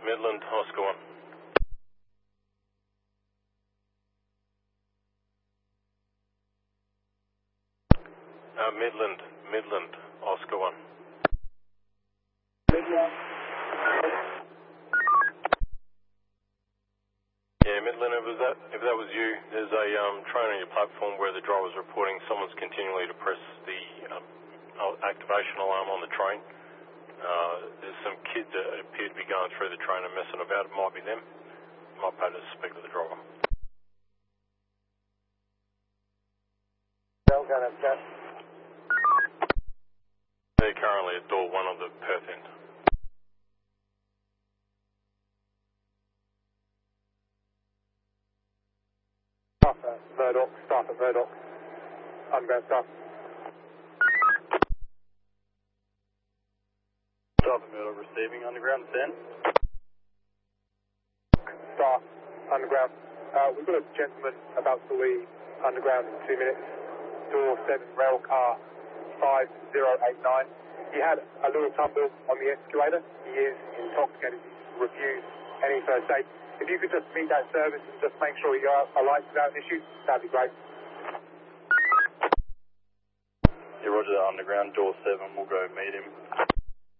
Midland, Oscar 1. Midland, Oscar 1. Midland. Yeah, Midland, if that was you, there's a train on your platform where the driver's reporting someone's continually to press the activation alarm on the train. There's some kids that appear to be going through the train and messing about. It might be them. Might pay to speak to the driver. They're currently at door 1 of the Perth end. Staff at Murdoch. Underground staff. Staff at Murdoch receiving underground 10. Staff, underground. We've got a gentleman about to leave underground in 2 minutes. Door 7, rail car 5089. He had a little tumble on the escalator. He is intoxicated. He's refused any first aid. If you could just meet that service and just make sure your lights without an issue, that'd be great. Yeah, roger that, underground, door 7, we'll go meet him.